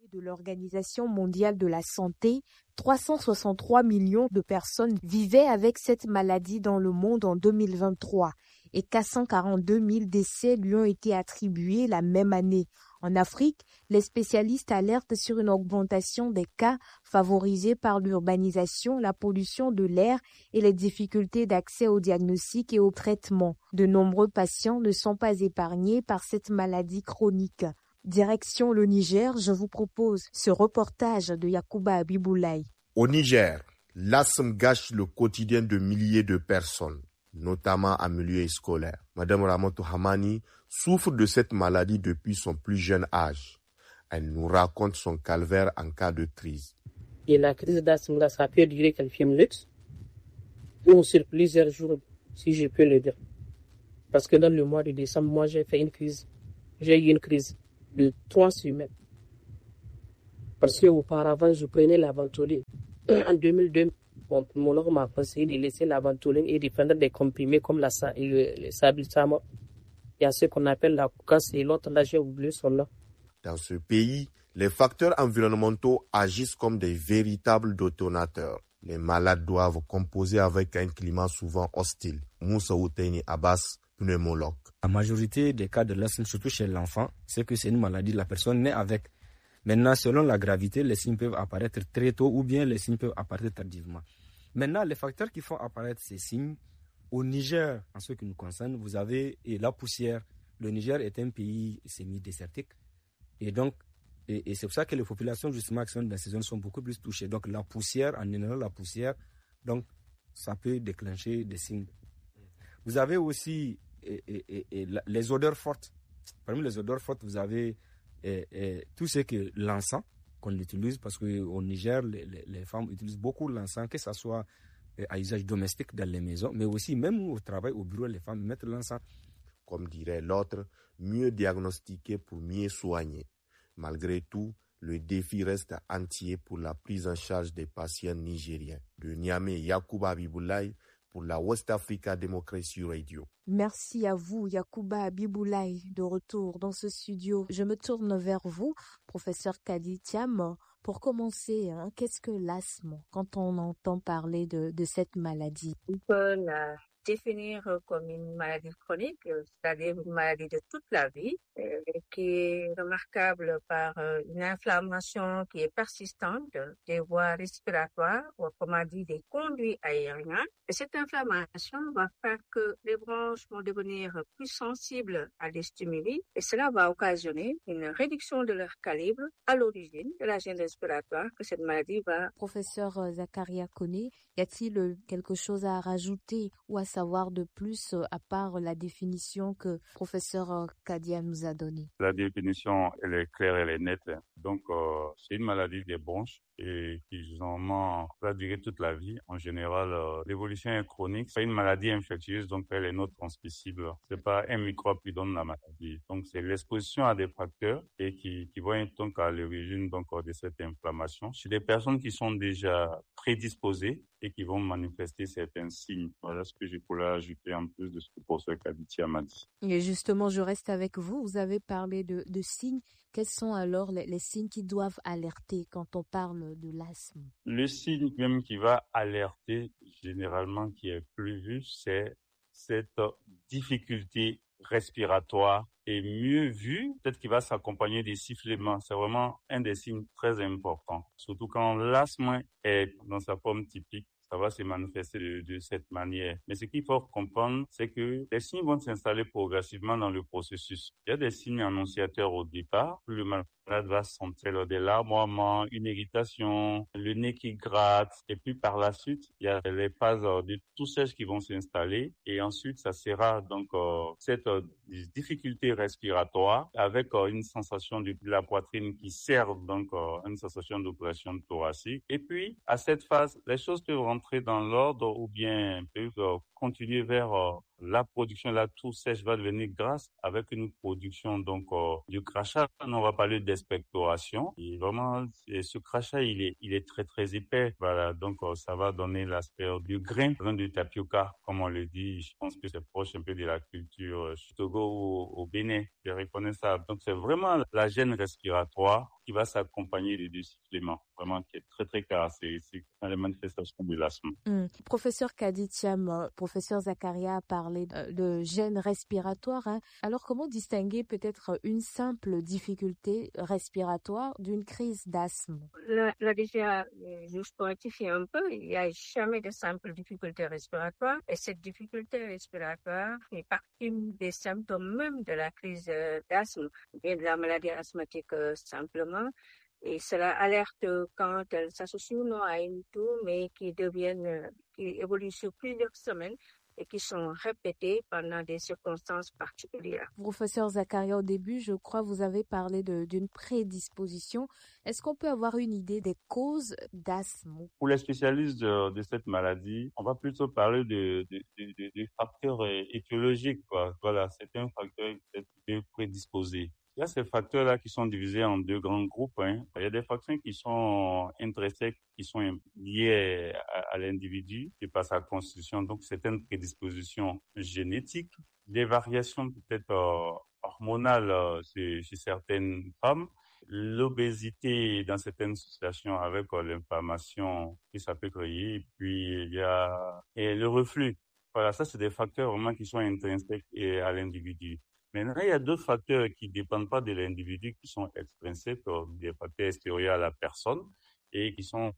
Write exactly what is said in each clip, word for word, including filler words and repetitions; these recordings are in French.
de l'Organisation mondiale de la santé, trois cent soixante-trois millions de personnes vivaient avec cette maladie dans le monde en deux mille vingt-trois et quatre cent quarante-deux mille décès lui ont été attribués la même année. En Afrique, les spécialistes alertent sur une augmentation des cas favorisés par l'urbanisation, la pollution de l'air et les difficultés d'accès au diagnostic et au traitement. De nombreux patients ne sont pas épargnés par cette maladie chronique. Direction le Niger, je vous propose ce reportage de Yacouba Abiboulaye. Au Niger, l'asthme gâche le quotidien de milliers de personnes, notamment en milieu scolaire. Madame Ramoto Hamani souffre de cette maladie depuis son plus jeune âge. Elle nous raconte son calvaire en cas de crise. Et la crise d'asthme, là, ça peut durer quelques minutes ou sur plusieurs jours, si je peux le dire. Parce que dans le mois de décembre, moi, j'ai fait une crise. J'ai eu une crise de trois semaines. Parce qu'auparavant, je prenais la ventoline. En deux mille deux, mon pneumologue m'a conseillé de laisser la ventoline et de prendre des comprimés comme la, le, le Salbutamol. Il y a ce qu'on appelle la coucasse et l'autre, là, j'ai oublié son nom. Dans ce pays, les facteurs environnementaux agissent comme des véritables détonateurs. Les malades doivent composer avec un climat souvent hostile. Moussa Outeini Abbas, pneumologue. La majorité des cas de l'asthme, surtout chez l'enfant, c'est que c'est une maladie, la personne naît avec. Maintenant, selon la gravité, les signes peuvent apparaître très tôt ou bien les signes peuvent apparaître tardivement. Maintenant, les facteurs qui font apparaître ces signes, au Niger, en ce qui nous concerne, vous avez et la poussière. Le Niger est un pays semi-désertique. Et donc, et, et c'est pour ça que les populations, justement, qui sont dans ces zones sont beaucoup plus touchées. Donc, la poussière, en inhalant la poussière, donc, ça peut déclencher des signes. Vous avez aussi et, et, et, et les odeurs fortes. Parmi les odeurs fortes, vous avez et, et, tout ce que l'encens qu'on utilise, parce qu'au Niger, les, les, les femmes utilisent beaucoup l'encens, que ce soit à usage domestique dans les maisons, mais aussi même au travail, au bureau, les femmes mettent l'encens. Comme dirait l'autre, mieux diagnostiquer pour mieux soigner. Malgré tout, le défi reste entier pour la prise en charge des patients nigériens. De Niamey, Yacouba Abiboulaye pour la West Africa Democracy Radio. Merci à vous, Yacouba Abiboulaye, de retour dans ce studio. Je me tourne vers vous, professeur Kadi Thiam. Pour commencer, hein, qu'est-ce que l'asthme quand on entend parler de, de cette maladie? On peut la définir comme une maladie chronique, c'est-à-dire une maladie de toute la vie, euh, qui est remarquable par euh, une inflammation qui est persistante des voies respiratoires, ou comme on dit des conduits aériens. Et cette inflammation va faire que les bronches vont devenir plus sensibles à des stimuli et cela va occasionner une réduction de leur calibre à l'origine de la gêne respiratoire que cette maladie va. Professeur Zakaria Koné, y a-t-il quelque chose à rajouter ou à savoir de plus à part la définition que professeur Kadia nous a donnée? La définition, elle est claire, elle est nette. Donc, euh, c'est une maladie des bronches et qui généralement va durer toute la vie. En général, euh, l'évolution est chronique. C'est une maladie infectieuse, donc elle est non transmissible. C'est pas un microbe qui donne la maladie. Donc, c'est l'exposition à des facteurs et qui, qui vont être donc à l'origine donc de cette inflammation. Chez des personnes qui sont déjà prédisposées et qui vont manifester certains signes. Voilà ce que je pourrais ajouter en plus de ce que le professeur Kaditia m'a dit. Et justement, je reste avec vous. Vous avez parlé de, de signes. Quels sont alors les, les signes qui doivent alerter quand on parle de l'asthme? Le signe même qui va alerter, généralement qui est plus vu, c'est cette difficulté respiratoire et mieux vu, peut-être qu'il va s'accompagner des sifflements. C'est vraiment un des signes très importants. Surtout quand l'asthme est dans sa forme typique, ça va se manifester de, de cette manière. Mais ce qu'il faut comprendre, c'est que les signes vont s'installer progressivement dans le processus. Il y a des signes annonciateurs au départ. Le malade va sentir des larmoiements, une irritation, le nez qui gratte. Et puis par la suite, il y a les phases de toux sèche qui vont s'installer. Et ensuite, ça sera donc euh, cette euh, difficulté respiratoire avec euh, une sensation de la poitrine qui sert donc euh, une sensation d'oppression thoracique. Et puis, à cette phase, les choses peuvent rentrer dans l'ordre ou bien peuvent euh, continuer vers euh, la production. La toux sèche va devenir grasse avec une production donc euh, du crachat. On va parler d'expectoration. Et vraiment, ce crachat, il est, il est très très épais. Voilà, donc euh, ça va donner l'aspect du grain, grain de tapioca, comme on le dit. Je pense que c'est proche un peu de la culture euh, Togo ou au Bénin. Je reconnais ça. Donc c'est vraiment la gêne respiratoire qui va s'accompagner des deux sifflements, vraiment qui est très très caractéristique dans les manifestations de l'asthme. Mmh. Professeur Kadi Thiam, professeur Zakaria a parlé de, de gêne respiratoire. Hein. Alors comment distinguer peut-être une simple difficulté respiratoire d'une crise d'asthme? Là, là déjà, juste pour rectifier un peu, il n'y a jamais de simple difficulté respiratoire et cette difficulté respiratoire fait partie des symptômes même de la crise d'asthme et de la maladie asthmatique euh, simplement. Et cela alerte quand elle s'associe ou non à une toux, mais qui deviennent, qui évoluent sur plusieurs semaines et qui sont répétées pendant des circonstances particulières. Professeur Zakaria, au début, je crois, vous avez parlé de, d'une prédisposition. Est-ce qu'on peut avoir une idée des causes d'asthme? Pour les spécialistes de, de cette maladie, on va plutôt parler de, de, de, de, de facteurs étiologiques, quoi. Voilà, c'est un facteur qui est prédisposé. Il y a ces facteurs-là qui sont divisés en deux grands groupes. Hein. Il y a des facteurs qui sont intrinsèques, qui sont liés à, à l'individu et par sa constitution, donc certaines prédispositions génétiques, des variations peut-être euh, hormonales euh, chez, chez certaines femmes, l'obésité dans certaines situations avec euh, l'inflammation que ça peut créer, et puis il y a et le reflux. Voilà, ça c'est des facteurs vraiment qui sont intrinsèques et à l'individu. Maintenant, il y a d'autres facteurs qui ne dépendent pas de l'individu, qui sont extrinsèques, des facteurs extérieurs à la personne et qui sont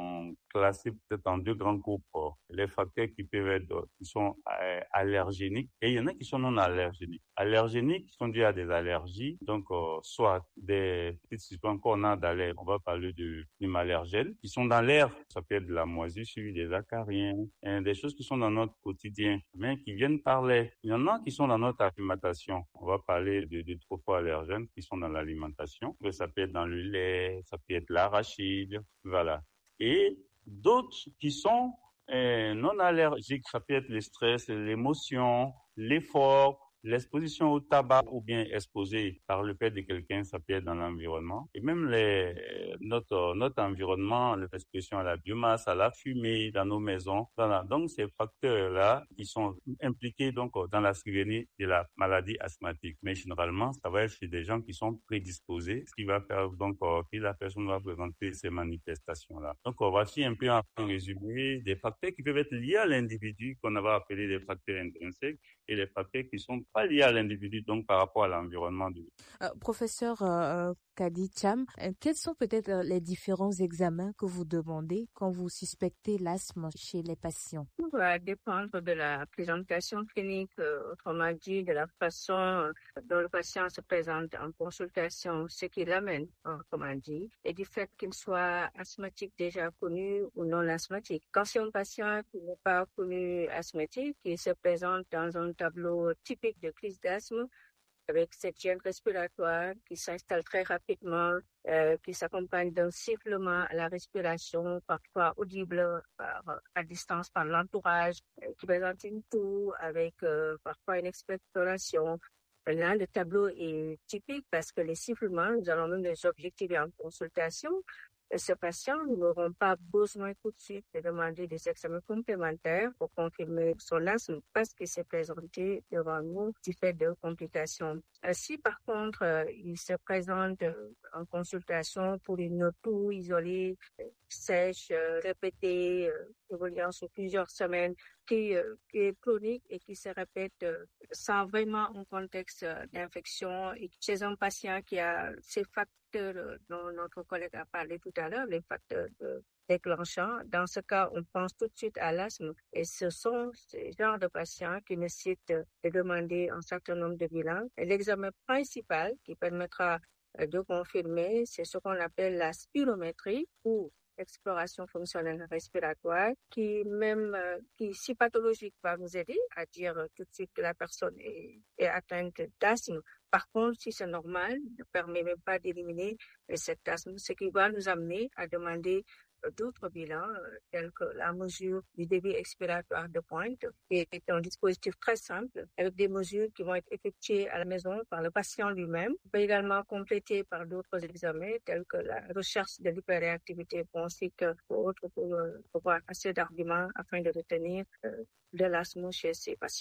classés peut-être en deux grands groupes. Les facteurs qui peuvent être, qui sont allergéniques et il y en a qui sont non allergéniques. Allergéniques qui sont dus à des allergies, donc euh, soit des petites substances qu'on a dans l'air, on va parler de mallergènes, qui sont dans l'air, ça peut être de la moisissure, des acariens, hein, des choses qui sont dans notre quotidien, mais qui viennent par l'air. Il y en a qui sont dans notre alimentation. On va parler de, de trophoallergènes qui sont dans l'alimentation. Ça peut être dans le lait, ça peut être l'arachide, voilà. Et d'autres qui sont euh, non allergiques, ça peut être le stress, l'émotion, l'effort, l'exposition au tabac ou bien exposé par le fait de quelqu'un, ça peut être dans l'environnement. Et même les, notre, notre environnement, l'exposition à la biomasse, à la fumée dans nos maisons. Voilà. Donc, ces facteurs-là qui sont impliqués donc dans la survenue de la maladie asthmatique. Mais généralement, ça va être chez des gens qui sont prédisposés, ce qui va faire donc que la personne va présenter ces manifestations-là. Donc, voici un peu en résumé des facteurs qui peuvent être liés à l'individu, qu'on va appeler des facteurs intrinsèques, et les facteurs qui sont pas liés à l'individu, donc par rapport à l'environnement. Du... Euh, professeur euh, Kadi Thiam, euh, quels sont peut-être les différents examens que vous demandez quand vous suspectez l'asthme chez les patients? Tout va dépendre de la présentation clinique, euh, autrement dit, de la façon dont le patient se présente en consultation, ce qui l'amène, autrement dit, et du fait qu'il soit asthmatique déjà connu ou non asthmatique. Quand c'est un patient qui n'est pas connu asthmatique, qui se présente dans un tableau typique de crise d'asthme, avec cette gêne respiratoire qui s'installe très rapidement, euh, qui s'accompagne d'un sifflement à la respiration, parfois audible par, à distance par l'entourage, euh, qui présente une toux avec euh, parfois une expectoration. Là, le tableau est typique parce que les sifflements, nous allons même les objectiver en consultation. Ce patient, nous n'aurons pas besoin tout de suite de demander des examens complémentaires pour confirmer son asthme parce qu'il s'est présenté devant nous du fait de complications. Si par contre, il se présente en consultation pour une toux isolée, sèche, répétée, évoluant sur plusieurs semaines, qui, qui est chronique et qui se répète sans vraiment un contexte d'infection, et chez un patient qui a ces facteurs dont notre collègue a parlé tout à l'heure, les facteurs déclenchants. Dans ce cas, on pense tout de suite à l'asthme et ce sont ces genres de patients qui nécessitent de demander un certain nombre de bilans. Et l'examen principal qui permettra de confirmer, c'est ce qu'on appelle la spirométrie ou exploration fonctionnelle respiratoire, qui même, euh, qui si pathologique va nous aider à dire euh, tout de suite que la personne est, est atteinte d'asthme. Par contre, si c'est normal, ne permet même pas d'éliminer euh, cet asthme, ce qui va nous amener à demander euh, d'autres bilans, euh, tels que la mesure du débit expiratoire de pointe, qui est un dispositif très simple, avec des mesures qui vont être effectuées à la maison par le patient lui-même. On peut également compléter par d'autres examens, tels que la recherche de l'hyperréactivité ainsi que pour autres, pour, pour avoir assez d'arguments afin de retenir euh, de l'asthme chez ces patients.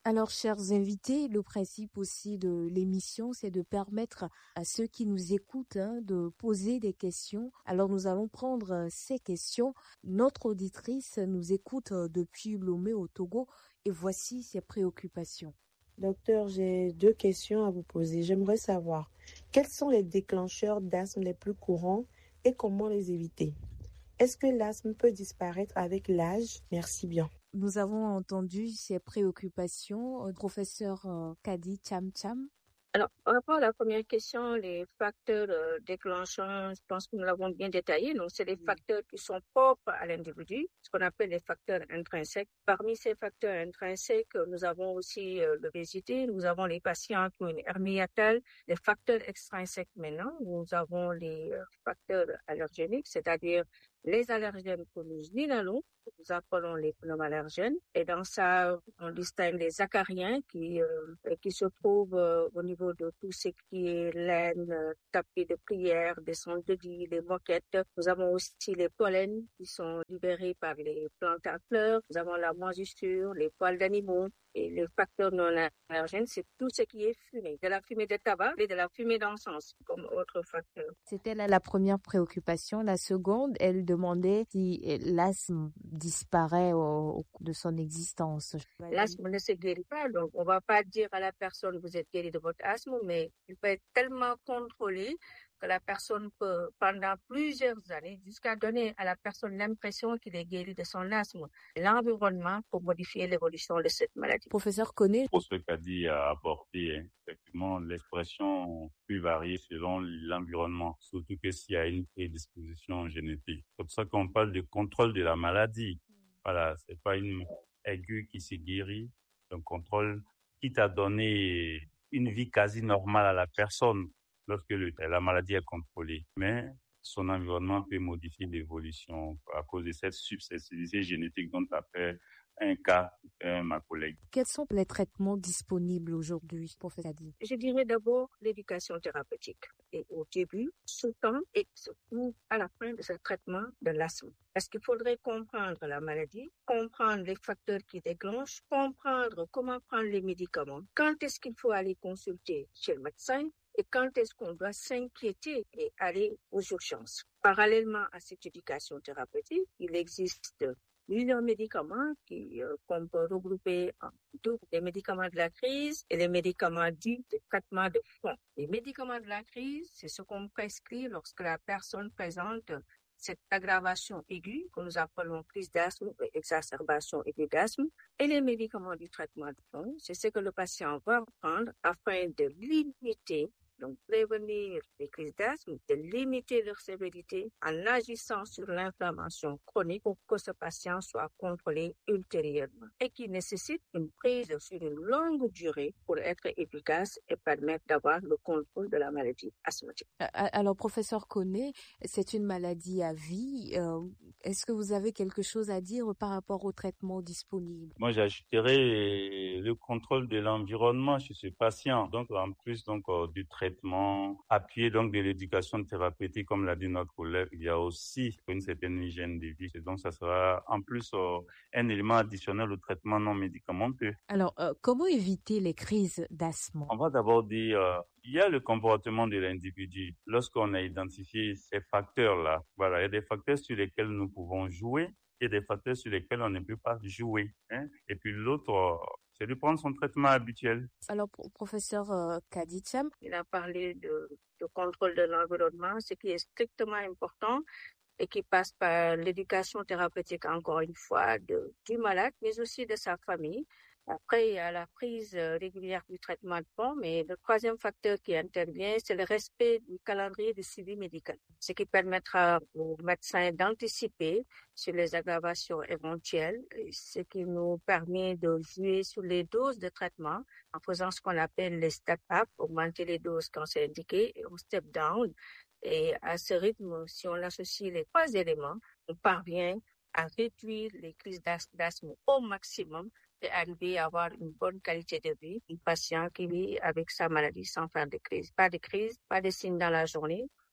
Alors, chers invités, le principe aussi de l'émission, c'est de permettre à ceux qui nous écoutent hein, de poser des questions. Alors, nous allons prendre ces questions. Notre auditrice nous écoute depuis Lomé au Togo et voici ses préoccupations. Docteur, j'ai deux questions à vous poser. J'aimerais savoir quels sont les déclencheurs d'asthme les plus courants et comment les éviter. Est-ce que l'asthme peut disparaître avec l'âge? Merci bien. Nous avons entendu ces préoccupations. Euh, professeur euh, Kadi Cham Cham. Alors, par rapport à la première question, les facteurs euh, déclencheurs, je pense que nous l'avons bien détaillé. Donc, c'est les facteurs qui sont propres à l'individu, ce qu'on appelle les facteurs intrinsèques. Parmi ces facteurs intrinsèques, nous avons aussi euh, l'obésité, nous avons les patients qui ont une hernie hiatale, les facteurs extrinsèques maintenant. Nous avons les euh, facteurs allergéniques, c'est-à-dire les allergènes que nous inhalons, nous appelons les pneumallergènes. Et dans ça, on distingue les acariens qui, euh, qui se trouvent euh, au niveau de tout ce qui est laine, euh, tapis de prière, descente de lit, les moquettes. Nous avons aussi les pollens qui sont libérés par les plantes à fleurs. Nous avons la moisissure, les poils d'animaux. Et les facteurs non allergènes, c'est tout ce qui est fumé, de la fumée de tabac et de la fumée d'encens comme autre facteur. C'était là la première préoccupation. La seconde, elle demandait si l'asthme disparaît au, au cours de son existence. L'asthme ne se guérit pas, donc on ne va pas dire à la personne vous êtes guéri de votre asthme, mais il peut être tellement contrôlé que la personne peut, pendant plusieurs années, jusqu'à donner à la personne l'impression qu'il est guéri de son asthme. L'environnement pour modifier l'évolution de cette maladie. Professeur Koné. Pour ce qu'a dit à apporter, hein, effectivement, l'expression peut varier selon l'environnement, surtout que s'il y a une prédisposition génétique. C'est pour ça qu'on parle de contrôle de la maladie. Voilà, c'est pas une aiguë qui se guérit, c'est un contrôle qui t'a donné une vie quasi normale à la personne lorsque le, la maladie est contrôlée. Mais son environnement peut modifier l'évolution à cause de cette susceptibilité génétique dont tu as fait un cas, euh, ma collègue. Quels sont les traitements disponibles aujourd'hui, professeur Kadi? Je dirais d'abord l'éducation thérapeutique. Et au début, surtout et surtout à la fin de ce traitement de l'asthme. Parce qu'il faudrait comprendre la maladie, comprendre les facteurs qui déclenchent, comprendre comment prendre les médicaments, quand est-ce qu'il faut aller consulter chez le médecin, et quand est-ce qu'on doit s'inquiéter et aller aux urgences. Parallèlement à cette éducation thérapeutique, il existe plusieurs médicaments qui, euh, qu'on peut regrouper en deux, les médicaments de la crise et les médicaments dits de traitement de fond. Les médicaments de la crise, c'est ce qu'on prescrit lorsque la personne présente cette aggravation aiguë que nous appelons crise d'asthme ou exacerbation aiguë d'asthme. Et les médicaments du traitement de fond, c'est ce que le patient va prendre afin de limiter, donc prévenir les crises d'asthme, de limiter leur sévérité en agissant sur l'inflammation chronique pour que ce patient soit contrôlé ultérieurement et qui nécessite une prise sur une longue durée pour être efficace et permettre d'avoir le contrôle de la maladie asthmatique. Alors, professeur Koné, c'est une maladie à vie. Euh, est-ce que vous avez quelque chose à dire par rapport au traitement disponible? Moi, j'ajouterais le contrôle de l'environnement chez ce patient. Donc, en plus donc euh, du traitement appuyé donc de l'éducation thérapeutique, comme l'a dit notre collègue, il y a aussi une certaine hygiène de vie. Et donc, ça sera en plus euh, un élément additionnel au traitement non médicamenteux. Alors, euh, comment éviter les crises d'asthme? On va d'abord dire, euh, il y a le comportement de l'individu. Lorsqu'on a identifié ces facteurs-là, voilà, il y a des facteurs sur lesquels nous pouvons jouer et des facteurs sur lesquels on ne peut pas jouer. Hein. Et puis l'autre, euh, c'est de prendre son traitement habituel. Alors, professeur euh, Kadi Cham, il a parlé de, de contrôle de l'environnement, ce qui est strictement important et qui passe par l'éducation thérapeutique, encore une fois, de, du malade, mais aussi de sa famille. Après, il y a la prise régulière du traitement de fond, mais le troisième facteur qui intervient, c'est le respect du calendrier de suivi médical, ce qui permettra aux médecins d'anticiper sur les aggravations éventuelles, ce qui nous permet de jouer sur les doses de traitement en faisant ce qu'on appelle les step-up, augmenter les doses quand c'est indiqué, et au step-down. Et à ce rythme, si on associe les trois éléments, on parvient à réduire les crises d'asthme au maximum et arriver à avoir une bonne qualité de vie. Un patient qui vit avec sa maladie sans faire de crise. Pas de crise, pas de signes dans la journée,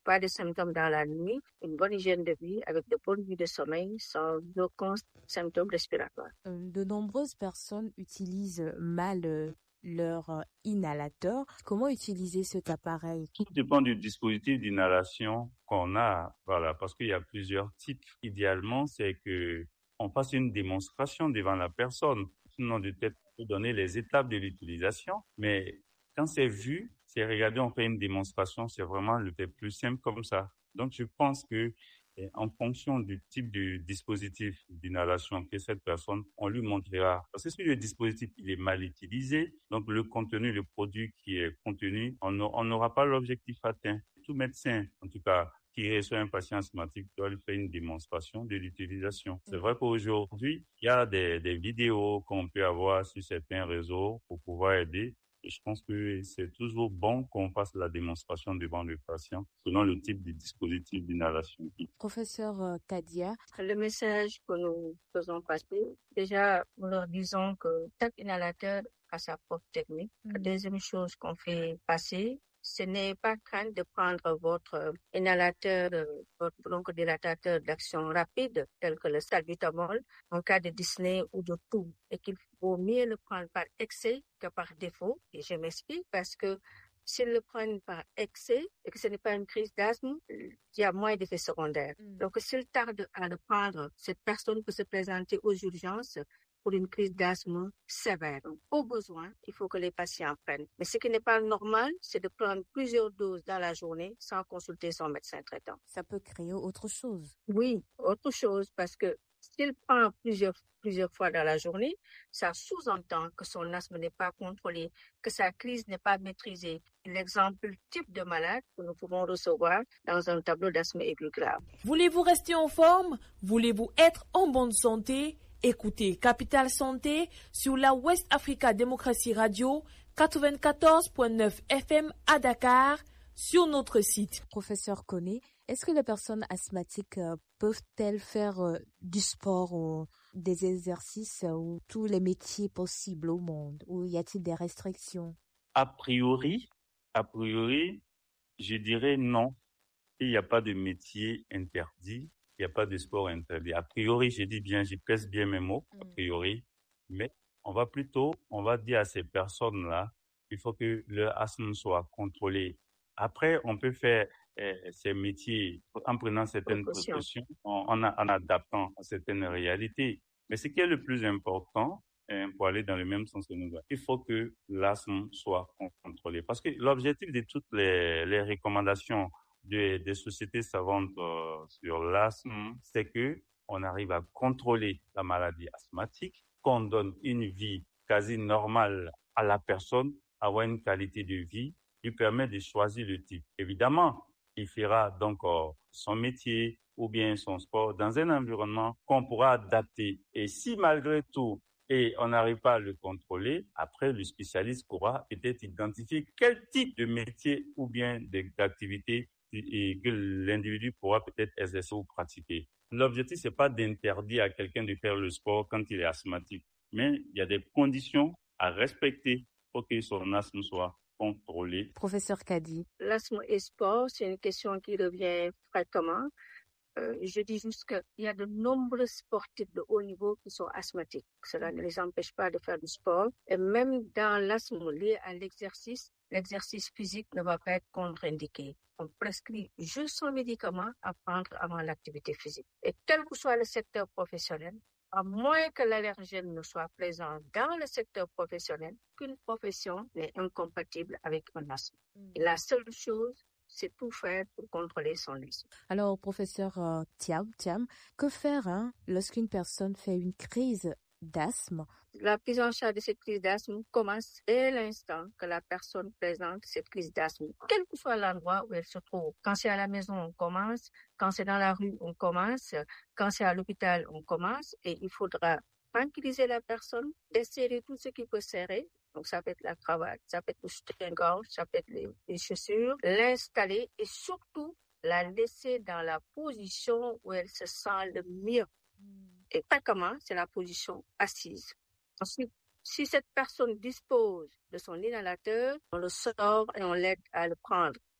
pas de symptômes dans la nuit, une bonne hygiène de vie avec de bonnes nuits de sommeil sans aucun symptôme respiratoire. De nombreuses personnes utilisent mal leur inhalateur. Comment utiliser cet appareil? Tout dépend du dispositif d'inhalation qu'on a, voilà, parce qu'il y a plusieurs types. Idéalement, c'est que on fasse une démonstration devant la personne, sinon de peut-être donner les étapes de l'utilisation, mais quand c'est vu, c'est regardé, on fait une démonstration, c'est vraiment le plus simple comme ça. Donc, je pense que en fonction du type de dispositif d'inhalation que cette personne, on lui montrera. Parce que si le dispositif il est mal utilisé, donc le contenu, le produit qui est contenu, on n'aura pas l'objectif atteint. Tout médecin, en tout cas, qui reçoit un patient asthmatique doit lui faire une démonstration de l'utilisation. C'est vrai qu'aujourd'hui, il y a des, des vidéos qu'on peut avoir sur certains réseaux pour pouvoir aider. Et je pense que c'est toujours bon qu'on fasse la démonstration devant le patient selon le type de dispositif d'inhalation. Professeur Kadia. Le message que nous faisons passer, déjà, nous leur disons que chaque inhalateur a sa propre technique. Mm. La deuxième chose qu'on fait passer, ce n'est pas crainte de prendre votre inhalateur, votre bronchodilatateur d'action rapide, tel que le salbutamol, en cas de dyspnée ou de toux, et qu'il vaut mieux le prendre par excès que par défaut. Et je m'explique parce que s'ils le prennent par excès et que ce n'est pas une crise d'asthme, il y a moins d'effets secondaires. Mm. Donc, s'il tarde à le prendre, cette personne peut se présenter aux urgences pour une crise d'asthme sévère. Donc, au besoin, il faut que les patients prennent. Mais ce qui n'est pas normal, c'est de prendre plusieurs doses dans la journée sans consulter son médecin traitant. Ça peut créer autre chose. Oui, autre chose, parce que s'il prend plusieurs, plusieurs fois dans la journée, ça sous-entend que son asthme n'est pas contrôlé, que sa crise n'est pas maîtrisée. L'exemple type de malade que nous pouvons recevoir dans un tableau d'asthme aigu grave. Voulez-vous rester en forme? Voulez-vous être en bonne santé? Écoutez Capital Santé sur la West Africa Démocratie Radio quatre-vingt-quatorze point neuf F M à Dakar sur notre site. Professeur Koné, est-ce que les personnes asthmatiques euh, peuvent-elles faire euh, du sport ou des exercices euh, ou tous les métiers possibles au monde? Ou y a-t-il des restrictions? A priori, a priori, je dirais non. Il n'y a pas de métier interdit. Il n'y a pas de sport interdit. A priori, je dis bien, je pèse bien mes mots, a priori, mais on va plutôt, on va dire à ces personnes-là, il faut que leur asthme soit contrôlé. Après, on peut faire euh, ces métiers en prenant certaines précautions, en, en, en adaptant à certaines réalités. Mais ce qui est le plus important, hein, pour aller dans le même sens que nous, il faut que l'asthme soit contrôlé. Parce que l'objectif de toutes les, les recommandations Des, des sociétés savantes euh, sur l'asthme, c'est que on arrive à contrôler la maladie asthmatique, qu'on donne une vie quasi normale à la personne, avoir une qualité de vie, lui permet de choisir le type. Évidemment, il fera donc euh, son métier ou bien son sport dans un environnement qu'on pourra adapter. Et si malgré tout, et on n'arrive pas à le contrôler, après le spécialiste pourra peut-être identifier quel type de métier ou bien d'activité et que l'individu pourra peut-être exercer ou pratiquer. L'objectif, c'est pas d'interdire à quelqu'un de faire le sport quand il est asthmatique, mais il y a des conditions à respecter pour que son asthme soit contrôlé. Professeur Kadi. L'asthme et sport, c'est une question qui revient fréquemment. Euh, je dis juste qu'il y a de nombreux sportifs de haut niveau qui sont asthmatiques. Cela ne les empêche pas de faire du sport. Et même dans l'asthme lié à l'exercice, l'exercice physique ne va pas être contre-indiqué. On prescrit juste son médicament à prendre avant l'activité physique. Et quel que soit le secteur professionnel, à moins que l'allergène ne soit présent dans le secteur professionnel, qu'une profession n'est incompatible avec un asthme. Et la seule chose, c'est tout faire pour contrôler son asthme. Alors, professeur euh, Thiam, Thiam, que faire hein, lorsqu'une personne fait une crise d'asthme? La prise en charge de cette crise d'asthme commence dès l'instant que la personne présente cette crise d'asthme, quel que soit l'endroit où elle se trouve. Quand c'est à la maison, on commence. Quand c'est dans la rue, on commence. Quand c'est à l'hôpital, on commence. Et il faudra tranquilliser la personne, desserrer tout ce qui peut serrer. Donc, ça peut être la cravate, ça peut être le soutien-gorge, ça peut être les, les chaussures, l'installer et surtout la laisser dans la position où elle se sent le mieux. Et fréquemment, c'est la position assise. Ensuite, si cette personne dispose de son inhalateur, on le sort et on l'aide à le prendre.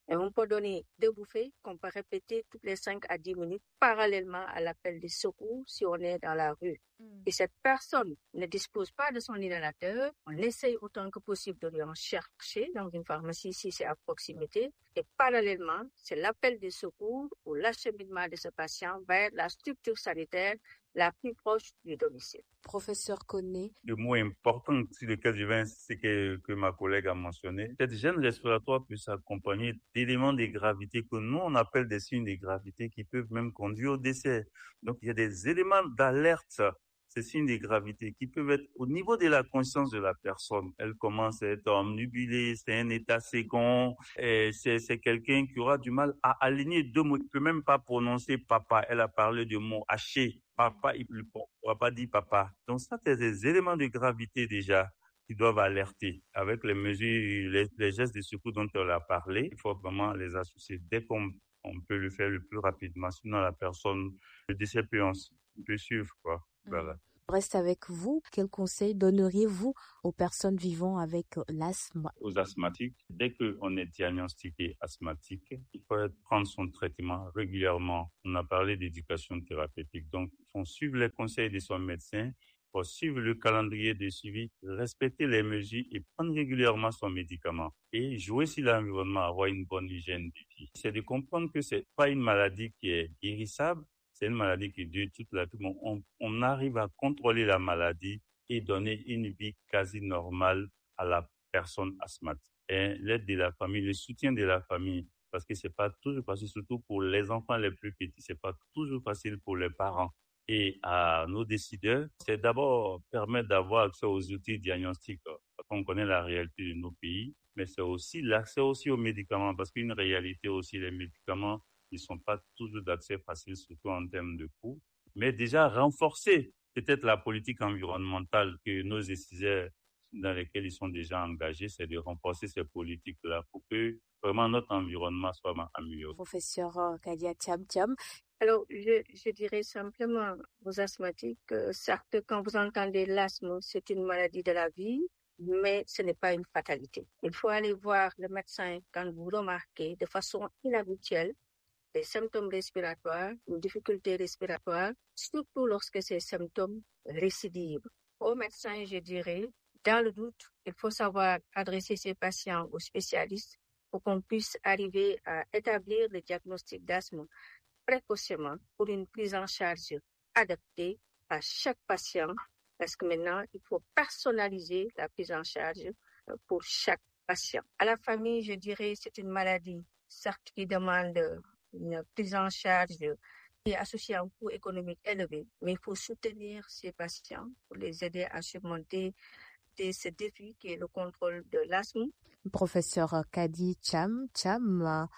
Et on peut donner deux bouffées qu'on peut répéter toutes les cinq à dix minutes parallèlement à l'appel de secours si on est dans la rue. Mm. Et cette personne ne dispose pas de son inhalateur, on essaye autant que possible de lui en chercher dans une pharmacie si c'est à proximité. Et parallèlement, c'est l'appel de secours ou l'acheminement de ce patient vers la structure sanitaire la plus proche du domicile. Professeur Koné. Le mot important sur lequel je viens, c'est que, que ma collègue a mentionné. Cette gêne respiratoire peut s'accompagner d'éléments de gravité que nous, on appelle des signes de gravité qui peuvent même conduire au décès. Donc, il y a des éléments d'alerte, ces signes de gravité qui peuvent être au niveau de la conscience de la personne. Elle commence à être omnibulée, c'est un état second, et c'est, c'est quelqu'un qui aura du mal à aligner deux mots. Il ne peut même pas prononcer papa. Elle a parlé de mots hachés. Papa, il ne pourra pas dire papa. Donc ça, c'est des éléments de gravité déjà qui doivent alerter. Avec les mesures, les, les gestes de secours dont on a parlé, il faut vraiment les associer dès qu'on on peut le faire le plus rapidement. Sinon, la personne, le décès peut, en, peut suivre, quoi. Voilà. Mmh. Reste avec vous. Quels conseils donneriez-vous aux personnes vivant avec l'asthme? Aux asthmatiques, dès qu'on est diagnostiqué asthmatique, il faut prendre son traitement régulièrement. On a parlé d'éducation thérapeutique, donc il faut suivre les conseils de son médecin, il faut suivre le calendrier de suivi, respecter les mesures et prendre régulièrement son médicament. Et jouer sur l'environnement, avoir une bonne hygiène de vie. C'est de comprendre que c'est pas une maladie qui est guérissable. C'est une maladie qui dure toute la vie. On, on arrive à contrôler la maladie et donner une vie quasi normale à la personne asthmatique. Et l'aide de la famille, le soutien de la famille, parce que c'est pas toujours facile, surtout pour les enfants les plus petits, c'est pas toujours facile pour les parents. Et à nos décideurs, c'est d'abord permettre d'avoir accès aux outils diagnostiques. Parce qu'on connaît la réalité de nos pays, mais c'est aussi l'accès aussi aux médicaments, parce qu'une réalité aussi, les médicaments, ils sont pas toujours d'accès facile, surtout en termes de coûts. Mais déjà renforcer peut-être la politique environnementale que nos décideurs dans lesquels ils sont déjà engagés, c'est de renforcer ces politiques-là pour que vraiment notre environnement soit amélioré. Professeur Kadia Thiam Thiam. Alors, je, je dirais simplement aux asthmatiques, euh, certes, quand vous entendez l'asthme, c'est une maladie de la vie, mais ce n'est pas une fatalité. Il faut aller voir le médecin quand vous remarquez de façon inhabituelle des symptômes respiratoires, une difficulté respiratoire, surtout lorsque ces symptômes récidivent. Au médecin, je dirais, dans le doute, il faut savoir adresser ces patients aux spécialistes pour qu'on puisse arriver à établir le diagnostic d'asthme précocement pour une prise en charge adaptée à chaque patient, parce que maintenant, il faut personnaliser la prise en charge pour chaque patient. À la famille, je dirais, c'est une maladie, certes, qui demande une prise en charge qui est associée à un coût économique élevé, mais il faut soutenir ces patients pour les aider à surmonter ce défi qui est le contrôle de l'asthme. Professeur Kadi Thiam Thiam,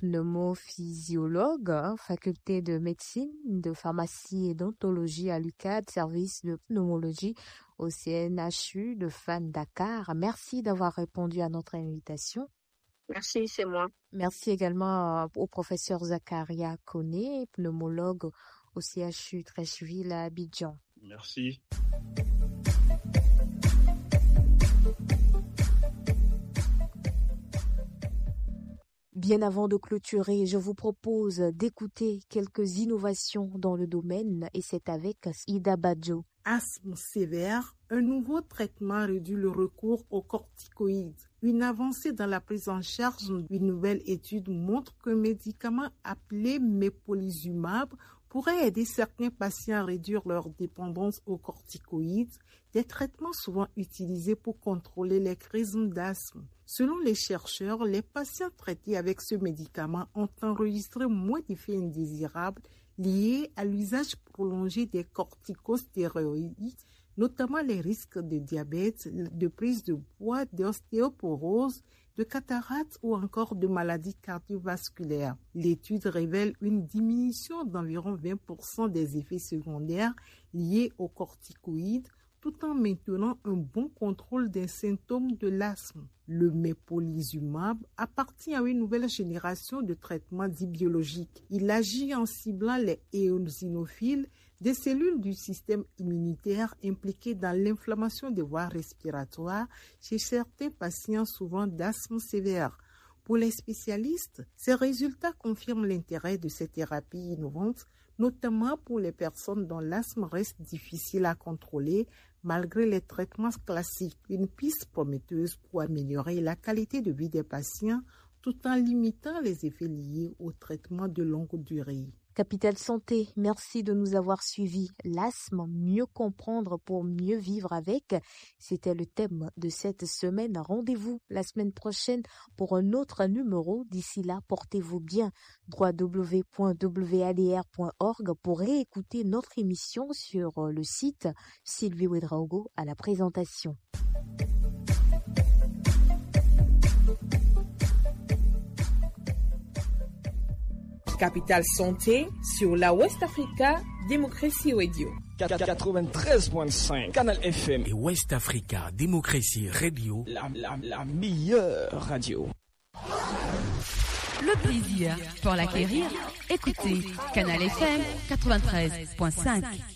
pneumophysiologue, hein, faculté de médecine, de pharmacie et d'ontologie à l'U C A D, service de pneumologie au C N H U de Fann Dakar. Merci d'avoir répondu à notre invitation. Merci, c'est moi. Merci également au professeur Zakaria Koné, pneumologue au C H U Treichville à Abidjan. Merci. Bien avant de clôturer, je vous propose d'écouter quelques innovations dans le domaine et c'est avec Ida Badjo. Asthme sévère, un nouveau traitement réduit le recours aux corticoïdes. Une avancée dans la prise en charge, une nouvelle étude montre qu'un médicament appelé mépolizumab pourrait aider certains patients à réduire leur dépendance aux corticoïdes, des traitements souvent utilisés pour contrôler les crises d'asthme. Selon les chercheurs, les patients traités avec ce médicament ont enregistré moins d'effets indésirables liés à l'usage prolongé des corticostéroïdes, notamment les risques de diabète, de prise de poids, d'ostéoporose, de cataracte ou encore de maladies cardiovasculaires. L'étude révèle une diminution d'environ vingt pour cent des effets secondaires liés aux corticoïdes, tout en maintenant un bon contrôle des symptômes de l'asthme. Le mépolizumab appartient à une nouvelle génération de traitements dits biologiques. Il agit en ciblant les éosinophiles, des cellules du système immunitaire impliquées dans l'inflammation des voies respiratoires chez certains patients souvent d'asthme sévère. Pour les spécialistes, ces résultats confirment l'intérêt de ces thérapies innovantes, notamment pour les personnes dont l'asthme reste difficile à contrôler malgré les traitements classiques. Une piste prometteuse pour améliorer la qualité de vie des patients tout en limitant les effets liés au traitement de longue durée. Capital Santé, merci de nous avoir suivis. L'asthme, mieux comprendre pour mieux vivre avec, c'était le thème de cette semaine. Rendez-vous la semaine prochaine pour un autre numéro. D'ici là, portez-vous bien. w w w point w a d r point org pour réécouter notre émission sur le site. Sylvie Ouedraogo à la présentation. Capital Santé sur la West Africa Démocratie Radio. quatre-vingt-treize point cinq Canal F M et West Africa Démocratie Radio. La, la, la meilleure radio. Le plaisir pour l'acquérir. Écoutez Canal F M quatre-vingt-treize point cinq.